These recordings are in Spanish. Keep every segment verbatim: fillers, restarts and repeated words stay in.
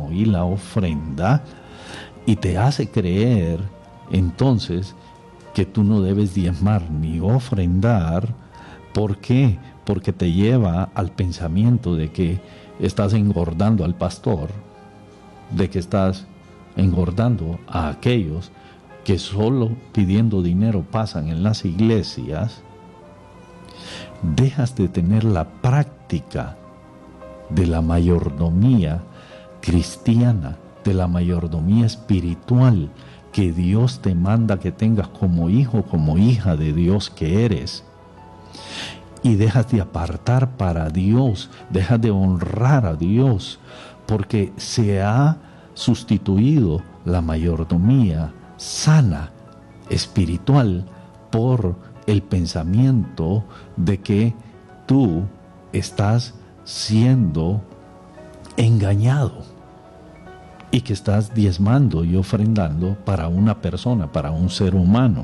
diezmo y la ofrenda, y te hace creer entonces que tú no debes diezmar ni ofrendar. ¿Por qué? Porque te lleva al pensamiento de que estás engordando al pastor, de que estás engordando a aquellos que solo pidiendo dinero pasan en las iglesias. Dejas de tener la práctica de la mayordomía cristiana, de la mayordomía espiritual que Dios te manda que tengas como hijo, como hija de Dios que eres. Y dejas de apartar para Dios, dejas de honrar a Dios, porque se ha sustituido la mayordomía sana, espiritual, por el pensamiento de que tú estás siendo engañado y que estás diezmando y ofrendando para una persona, para un ser humano.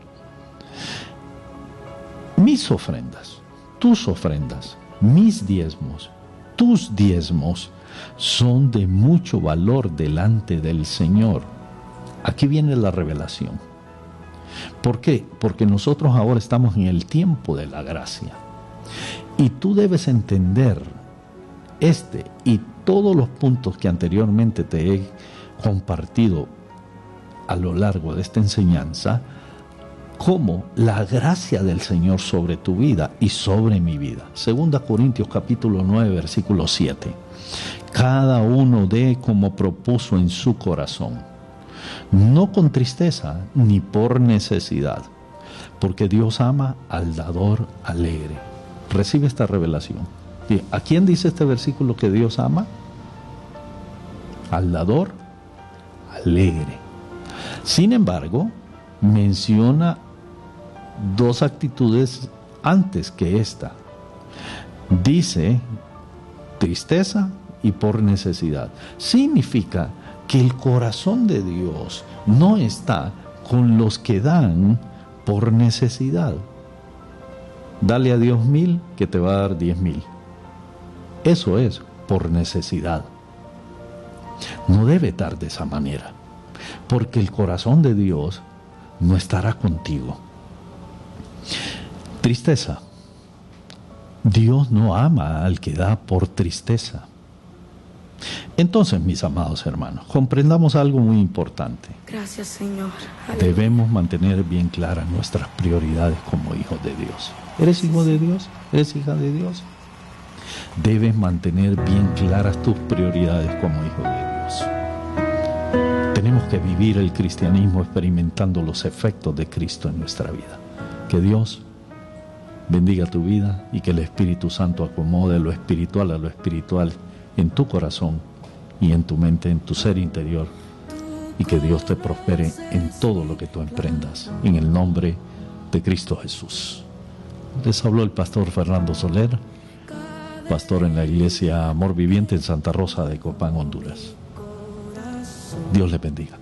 Mis ofrendas, tus ofrendas, mis diezmos, tus diezmos son de mucho valor delante del Señor. Aquí viene la revelación. ¿Por qué? Porque nosotros ahora estamos en el tiempo de la gracia. Y tú debes entender este y todos los puntos que anteriormente te he compartido a lo largo de esta enseñanza, como la gracia del Señor sobre tu vida y sobre mi vida. Segunda Corintios capítulo nueve, versículo siete. Cada uno dé como propuso en su corazón, no con tristeza ni por necesidad, porque Dios ama al dador alegre. Recibe esta revelación. ¿A quién dice este versículo que Dios ama? Al dador alegre. Sin embargo, menciona dos actitudes antes que esta. Dice tristeza y por necesidad. Significa que el corazón de Dios no está con los que dan por necesidad. Dale a Dios mil, que te va a dar diez mil. Eso es por necesidad. No debe dar de esa manera, porque el corazón de Dios no estará contigo. Tristeza. Dios no ama al que da por tristeza. Entonces, mis amados hermanos, comprendamos algo muy importante. Gracias, Señor. Debemos mantener bien claras nuestras prioridades como hijos de Dios. ¿Eres hijo de Dios? ¿Eres hija de Dios? Debes mantener bien claras tus prioridades como hijo de Dios. Tenemos que vivir el cristianismo experimentando los efectos de Cristo en nuestra vida. Que Dios bendiga tu vida y que el Espíritu Santo acomode lo espiritual a lo espiritual en tu corazón y en tu mente, en tu ser interior, y que Dios te prospere en todo lo que tú emprendas, en el nombre de Cristo Jesús. Les habló el pastor Fernando Soler, pastor en la iglesia Amor Viviente en Santa Rosa de Copán, Honduras. Dios les bendiga.